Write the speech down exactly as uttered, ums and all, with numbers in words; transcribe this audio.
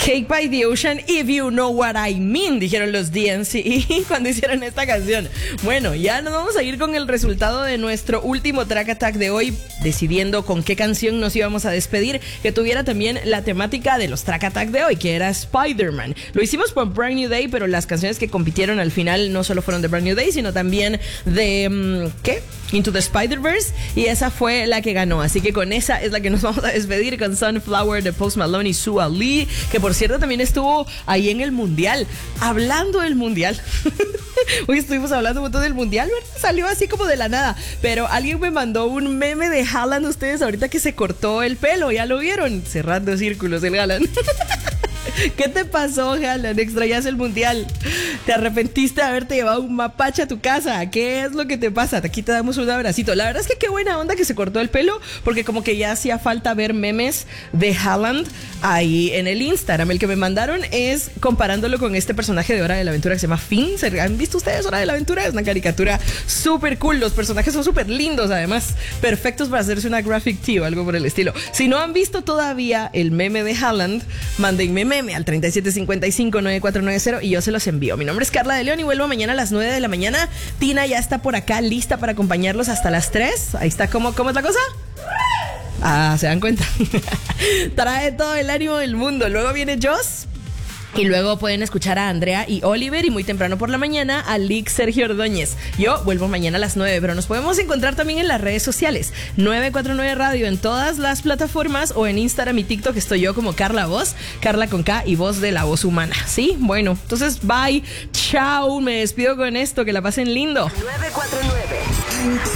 Cake by the Ocean, if you know what I mean, dijeron los D N C cuando hicieron esta canción. Bueno, ya nos vamos a ir con el resultado de nuestro último Track Attack de hoy, decidiendo con qué canción nos íbamos a despedir, que tuviera también la temática de los Track Attack de hoy, que era Spider-Man. Lo hicimos por Brand New Day, pero las canciones que compitieron al final no solo fueron de Brand New Day, sino también de, ¿qué? Into the Spider-Verse, y esa fue la que ganó. Así que con esa es la que nos vamos a despedir, con Sunflower de Post Malone y Sua Lee, que por cierto también estuvo ahí en el Mundial. Hablando del Mundial, hoy estuvimos hablando un montón del Mundial, ¿verdad? Salió así como de la nada, pero alguien me mandó un meme de Haaland, ustedes ahorita que se cortó el pelo, ¿ya lo vieron? Cerrando círculos el Haaland. ¿Qué te pasó, Haaland? ¿Extrañas el Mundial? ¿Te arrepentiste de haberte llevado un mapache a tu casa? ¿Qué es lo que te pasa? Aquí te damos un abracito. La verdad es que qué buena onda que se cortó el pelo, porque como que ya hacía falta ver memes de Haaland ahí en el Instagram. El que me mandaron es comparándolo con este personaje de Hora de la Aventura que se llama Finn. ¿Han visto ustedes Hora de la Aventura? Es una caricatura súper cool. Los personajes son súper lindos, además. Perfectos para hacerse una graphic tee o algo por el estilo. Si no han visto todavía el meme de Haaland, mándenme meme al treinta y siete cincuenta y cinco noventa y cuatro noventa y yo se los envío. Mi nombre es Carla de León y vuelvo mañana a las nueve de la mañana. Tina ya está por acá lista para acompañarlos hasta las tres. Ahí está. ¿Cómo, cómo es la cosa? Ah, ¿se dan cuenta? Trae todo el ánimo del mundo. Luego viene Joss. Y luego pueden escuchar a Andrea y Oliver, y muy temprano por la mañana a Lick Sergio Ordóñez. Yo vuelvo mañana a las nueve, pero nos podemos encontrar también en las redes sociales. nueve cuatro nueve Radio en todas las plataformas, o en Instagram y TikTok estoy yo como Carla Voz, Carla con K y Voz de la Voz Humana. ¿Sí? Bueno, entonces bye, chao, me despido con esto, que la pasen lindo. nueve cuatro nueve